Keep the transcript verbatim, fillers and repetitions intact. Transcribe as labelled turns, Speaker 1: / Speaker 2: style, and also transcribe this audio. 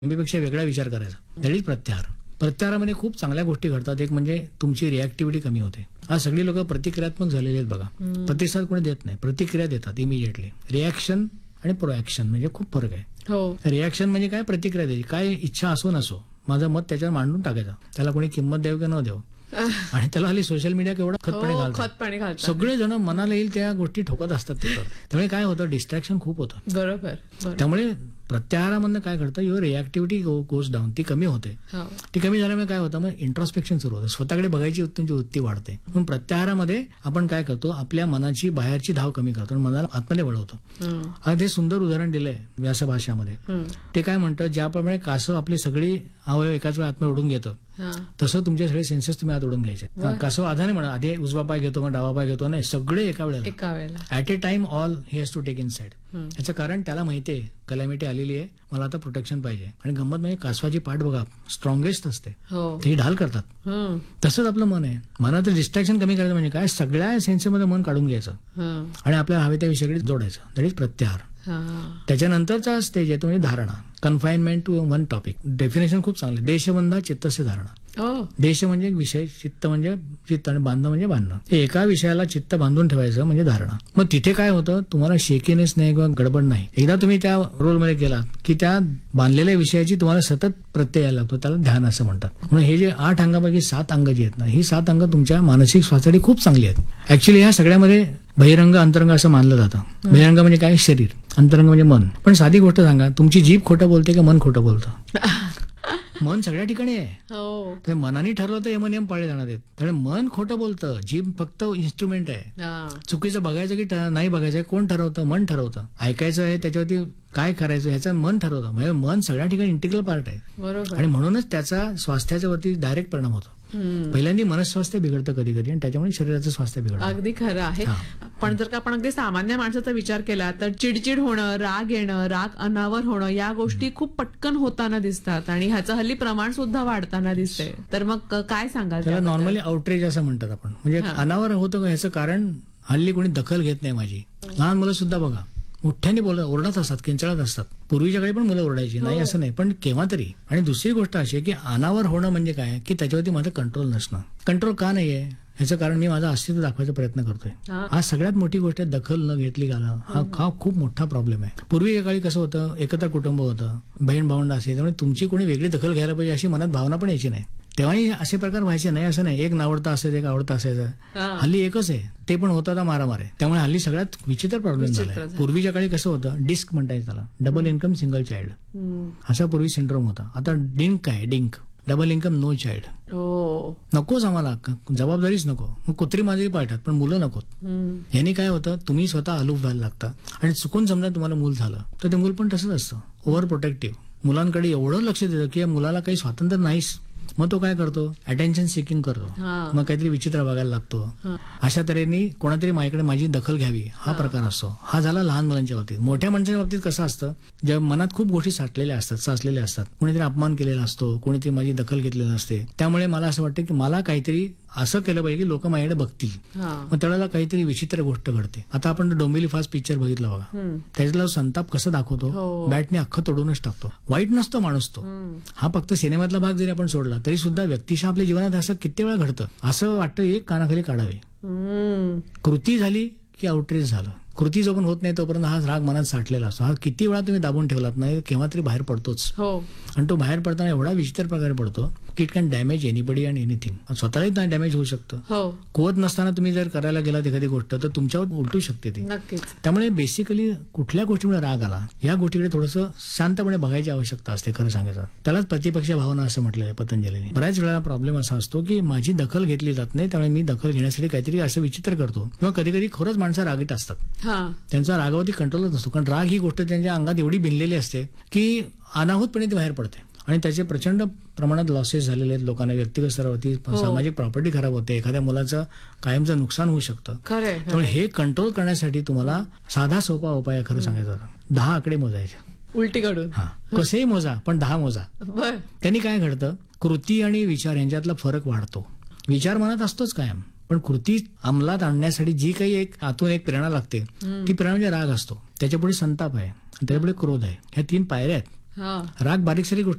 Speaker 1: नेहमीपेक्षा वेगळा विचार करायचा. दॅट इज प्रत्याहार. प्रत्याहारामध्ये खूप चांगल्या गोष्टी घडतात. एक म्हणजे तुमची रिॲक्टिव्हिटी कमी होते. आज सगळी लोक प्रतिक्रियात्मक झालेली आहेत बघा. प्रतिसाद कोणी देत नाही, प्रतिक्रिया देतात इमिजिएटली. रिॲक्शन आणि प्रोॲक्शन म्हणजे खूप फरक आहे.
Speaker 2: हो.
Speaker 1: रिॲक्शन म्हणजे काय, प्रतिक्रिया द्यायची, काय इच्छा असो नसो माझं मत त्याच्यावर मांडून टाकायचं. त्याला कोणी किंमत द्यावी का न देऊ. आणि त्याला हल्ली सोशल मीडिया केवढा खतपणे
Speaker 2: हो,
Speaker 1: घालतात.
Speaker 2: खतपाणी घालतात.
Speaker 1: सगळे जण मनाला येईल त्या गोष्टी ठोकत असतात तिथं. त्यामुळे काय होतं, डिस्ट्रॅक्शन खूप होतं.
Speaker 2: बरोबर बरोबर.
Speaker 1: त्यामुळे प्रत्याहारामधनं काय घडतं, युअर रिॲक्टिव्हिटी गोज डाऊन, ती कमी होते.
Speaker 2: हो.
Speaker 1: ती कमी झाल्यामुळे काय होतं, मग इंट्रोस्पेक्शन सुरू होतं, स्वतःकडे बघायची तुमची वृत्ती वाढते. पण प्रत्याहारामध्ये आपण काय करतो, आपल्या मनाची बाहेरची धाव कमी करतो आणि मनाला आतमध्ये वळवतो.
Speaker 2: हम्म,
Speaker 1: आता ते सुंदर उदाहरण दिलंय व्यासभाषामध्ये.
Speaker 2: हम्म,
Speaker 1: ते काय म्हणतं, ज्याप्रमाणे कासव आपली सगळी अवयव एकाच वेळा आतमध्ये ओढून घेतं,
Speaker 2: हा.
Speaker 1: तसं तुमचे सगळे सेन्सेस तुम्ही आत ओढून घ्यायचे.
Speaker 2: वा.
Speaker 1: कासव आधाने म्हणा, आधी उजवा पाय घेतो मग डावा पाय घेतो, नाही सगळे एका वेळेला
Speaker 2: एका वेळेला.
Speaker 1: At A time all he has to take in side.
Speaker 2: हम्म.
Speaker 1: याचं कारण त्याला माहिती आहे कलॅमिटी आलेली आहे, मला आता प्रोटेक्शन पाहिजे. आणि गंमत म्हणजे कासवाची पाठ बघा स्ट्रॉंगेस्ट असते,
Speaker 2: हो.
Speaker 1: ते ढाल करतात.
Speaker 2: हम्म,
Speaker 1: तसंच आपलं मन आहे. मनाचं डिस्ट्रॅक्शन कमी करायचं म्हणजे काय, सगळ्या सेन्समध्ये मन काढून घ्यायचं
Speaker 2: हम्म,
Speaker 1: आणि आपल्या हवे त्या विषयाकडे जोडायचं. दॅट इज प्रत्याहार.
Speaker 2: हा.
Speaker 1: त्याच्यानंतरचा स्टेज आहे तो म्हणजे धारणा, confinement to one topic. Definition खूप चांगलं, देशबंधा चित्तस्य धारणा.
Speaker 2: हो.
Speaker 1: देश म्हणजे विषय, चित्त म्हणजे चित्त आणि बांधणं म्हणजे बांधणं. हे एका विषयाला चित्त बांधून ठेवायचं म्हणजे धारणा. मग तिथे काय होतं, तुम्हाला शेकीनेस नाही किंवा गडबड नाही. एकदा तुम्ही त्या रोलमध्ये गेलात की त्या बांधलेल्या विषयाची तुम्हाला सतत प्रत्यय यायला लागतो, त्याला ध्यान असं म्हणतात. म्हणून हे जे आठ अंगापैकी सात अंग जी आहेत ना, ही सात अंग तुमच्या मानसिक स्वास्थ्यासाठी खूप चांगली आहेत. ऍक्च्युली ह्या सगळ्यामध्ये बहिरंग अंतरंग असं मानलं जातं. बहिरंग म्हणजे काय, शरीर. अंतरंग म्हणजे मन. पण साधी गोष्ट सांगा, तुमची जीभ खोटं बोलते का मन खोटं बोलतं? मन सगळ्या ठिकाणी आहे.
Speaker 2: हो.
Speaker 1: तर मनाने ठरवलं तर यमनियम पाळले जाणार आहेत. त्यामुळे मन खोटं बोलतं, जीभ फक्त इन्स्ट्रुमेंट आहे.
Speaker 2: हा.
Speaker 1: चुकीचं बघायचं की ठ- नाही बघायचं कोण ठरवतं, मन ठरवतं. ऐकायचं आहे त्याच्यावरती काय करायचं ह्याचं मन ठरवतं. म्हणजे मन सगळ्या ठिकाणी इंटिग्रल पार्ट आहे.
Speaker 2: बरोबर.
Speaker 1: आणि म्हणूनच त्याचा स्वास्थ्याच्या वरती डायरेक्ट परिणाम होतो.
Speaker 2: हम्म.
Speaker 1: पहिल्यांदा मनस्वास्थ्य बिघडतं कधी कधी आणि त्याच्यामुळे शरीराचं स्वास्थ्य बिघडतं.
Speaker 2: अगदी खरं आहे.
Speaker 1: हा.
Speaker 2: पण जर का आपण अगदी सामान्य माणसाचा विचार केला तर चिडचिड होणं, राग येणं, राग अनावर होणं या गोष्टी खूप पटकन होताना दिसतात आणि ह्याचं हल्ली प्रमाण सुद्धा वाढताना दिसतंय. तर मग क- काय सांगाल
Speaker 1: त्याला
Speaker 2: त्याबद्दल?
Speaker 1: नॉर्मली आउटरेज असं म्हणतात आपण. म्हणजे
Speaker 2: हा.
Speaker 1: अनावर होतं का ह्याचं कारण हल्ली कोणी दखल घेत नाही माझी. लहान मुलं सुद्धा बघा मोठ्याने बोलत ओरडत असतात, किंचाळत असतात. पूर्वीच्या काळी पण मुलं ओरडायची, नाही असं नाही, पण केव्हा तरी. आणि दुसरी गोष्ट अशी आहे की अनावर होणं म्हणजे काय, की त्याच्यावरती माझं कंट्रोल नसणं. कंट्रोल का नाहीये ह्याचं कारण मी माझं अस्तित्व दाखवायचा प्रयत्न करतोय.
Speaker 2: हा.
Speaker 1: हा सगळ्यात मोठी गोष्ट आहे, दखल न घेतली घाला. हा हा खूप मोठा प्रॉब्लेम आहे. पूर्वीच्या काळी कसं होतं, एकत्र कुटुंब होतं, बहीण भावंड असे, त्यामुळे तुमची कोणी वेगळी दखल घ्यायला पाहिजे अशी मनात भावना पण यायची नाही. तेव्हाही असे प्रकार व्हायचे नाही, असं नाही एक नावडता असायचं एक आवडता असायचं.
Speaker 2: हा.
Speaker 1: हल्ली एकच आहे, ते पण होता आता मारामार आहे. त्यामुळे हल्ली सगळ्यात विचित्र प्रॉब्लेम
Speaker 2: विचित्र
Speaker 1: झाला.
Speaker 2: झालं.
Speaker 1: पूर्वीच्या काळी कसं होतं, डिस्क म्हणताय त्याला, डबल इन्कम सिंगल चाइल्ड,
Speaker 2: हम्म.
Speaker 1: असा पूर्वी सिंड्रोम होता. आता डिंक आहे, डिंक डबल इन्कम नो चाइल्ड.
Speaker 2: हो.
Speaker 1: नकोच आम्हाला, क- जबाबदारीच नको. मग कुत्री माझी पाळतात पण मुलं नकोत.
Speaker 2: हम्म.
Speaker 1: यांनी काय होतं, तुम्ही स्वतः अलूफ व्हायला लागता. आणि चुकून समजा तुम्हाला मूल झालं तर ते मूल पण तसंच असतं, ओव्हर प्रोटेक्टिव्ह. मुलांकडे एवढं लक्ष देतं की या मुलाला काही स्वातंत्र्य नाहीच. मग तो काय करतो, अटेन्शन सिकिंग करतो.
Speaker 2: हा.
Speaker 1: मग काहीतरी विचित्र बघायला लागतो.
Speaker 2: हा.
Speaker 1: अशा तऱ्हेने कोणातरी माझ्याकडे माझी दखल घ्यावी हा प्रकार असतो. हा झाला लहान मुलांच्या बाबतीत. मोठ्या माणसाच्या बाबतीत कसं असतं, जेव्हा मनात खूप गोष्टी साठलेल्या असतात, साचलेल्या असतात, कोणीतरी अपमान केलेला असतो, कोणीतरी माझी दखल घेतलेली असते. त्यामुळे मला असं वाटतं की मला काहीतरी असं केलं पाहिजे की लोक माझ्याकडे बघतील.
Speaker 2: हा.
Speaker 1: मग त्याला काहीतरी विचित्र गोष्ट घडते. आता आपण डोंबिवली फास्ट पिक्चर बघितला बघा,
Speaker 2: हम्म.
Speaker 1: त्याच्यातला संताप कसं दाखवतो,
Speaker 2: हो.
Speaker 1: बॅटने अख्खं तोडूनच टाकतो. वाईट नसतो माणूस तो.
Speaker 2: हम्म.
Speaker 1: हा फक्त सिनेमातला भाग जरी आपण सोडला तरी सुद्धा व्यक्तिशः आपल्या जीवनात असं किती वेळा घडतं. असं वाटतं एक कानाखाली काढावे.
Speaker 2: हम्म.
Speaker 1: कृती झाली की आउटरीच झालं. कृती जोपर्यंत होत नाही तोपर्यंत हा राग मनात साठलेला असतो. हा किती वेळा तुम्ही दाबून ठेवलात नाही केव्हा तरी बाहेर पडतोच.
Speaker 2: हो.
Speaker 1: आणि तो बाहेर पडताना एवढा विचित्र प्रकारे पडतो की it can damage anybody and anything. स्वतःलाही डॅमेज होऊ शकतं.
Speaker 2: हो.
Speaker 1: कुवत नसताना तुम्ही जर करायला गेलात एखादी गोष्ट तर तुमच्यावर उलटू शकते ती.
Speaker 2: नक्कीच.
Speaker 1: त्यामुळे बेसिकली कुठल्या गोष्टीमुळे राग आला या गोष्टीकडे थोडंसं शांतपणे बघायची आवश्यकता असते. खरं सांगायचं त्यालाच प्रतिपक्ष भावना असं म्हटलेलं आहे पतंजलीने. बऱ्याच वेळा प्रॉब्लेम असा असतो की माझी दखल घेतली जात नाही, त्यामुळे मी दखल घेण्यासाठी काहीतरी असं विचित्र करतो. किंवा कधी कधी खरंच माणसं रागीट असतात,
Speaker 2: हा.
Speaker 1: त्यांचा रागावरती कंट्रोलच नसतो. कारण राग ही गोष्ट त्यांच्या अंगात एवढी भिनलेली असते की अनाहूतपणे ती बाहेर पडते आणि त्याचे प्रचंड प्रमाणात लॉसेस झालेले आहेत लोकांना. व्यक्तिगत स्तरावरती सामाजिक प्रॉपर्टी खराब होते, एखाद्या मुलाचं कायमचं नुकसान होऊ शकतं.
Speaker 2: खरंय.
Speaker 1: त्यामुळे हे कंट्रोल करण्यासाठी तुम्हाला साधा सोपा उपाय आहे. खरं सांगायचं तर दहा आकडे मोजायचे.
Speaker 2: उलटीकडून.
Speaker 1: हा, कसेही मोजा पण दहा मोजा.
Speaker 2: बर.
Speaker 1: त्यांनी काय घडतं, कृती आणि विचार यांच्यातला फरक वाढतो. विचार मनात असतोच कायम, पण कृती अंमलात आणण्यासाठी जी काही एक आतून एक प्रेरणा लागते ती प्रेरणा म्हणजे राग असतो. त्याच्यापुढे संताप आहे, त्याच्यापुढे क्रोध आहे. ह्या तीन पायऱ्या आहेत.
Speaker 2: हा.
Speaker 1: राग बारीक सारी गोष्ट